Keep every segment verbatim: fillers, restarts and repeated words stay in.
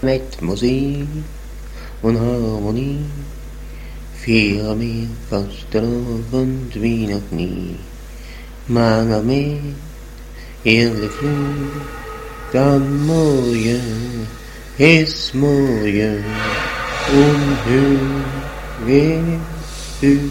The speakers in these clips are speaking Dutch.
met muziek en harmonie. Vier meer vastelovend wie nog niet. Maar nog meer eerlijk vloed, dan mooie is mooie. Onheus weer u.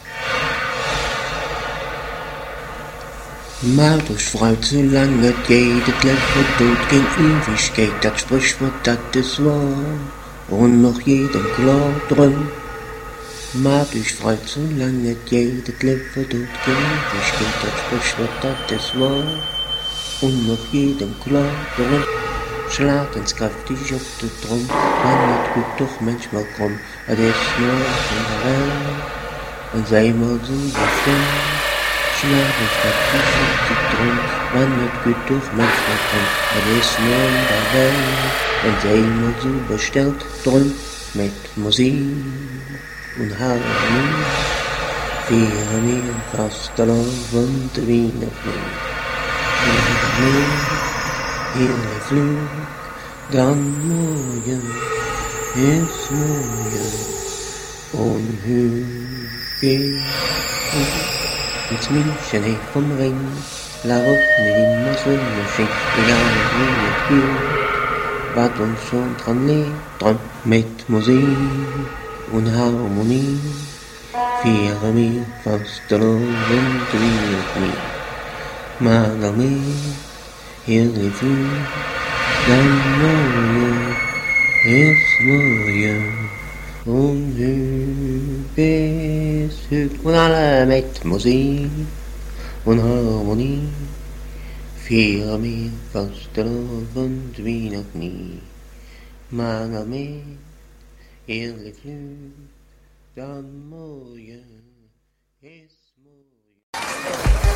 Maar dus fruit, zolang het geht, het leven doet geen Ewigkeit, dat Sprichwort, dat ist wahr, und noch jedem klar drum. Maar dus fruit, zolang het geht, het leven doet geen Ewigkeit, dat Sprichwort, dat ist wahr, und noch jedem klar drum. Slaat eens krachtig op de trom, maar het goed toch manchmal krom, het is nooit een geheim, en zij maar zo bestemd. Slaat eens krachtig op de trom, maar het goed toch manchmal krom, het is nooit een geheim, en zij maar zo besteld, drum met muziek en harmonie. Vier meer vastelovend wie nog niet. Vier meer heerlijk vlug, dan mooie is mooie. Onheugig het München heeft vom Ring, laat op niet immer Sonnenschein, egal wie het geht, wat ons schon dran lebt, dran met muziek en harmonie. Vier meer vastelovend wie nog niet, maar nog meer heerlijk vlug, dan mooie is mooie. Onheugig is en alle met muziek en harmonie. Vier meer vastelovend wie nog niet, maar nog meer heerlijk vlug, dan mooie.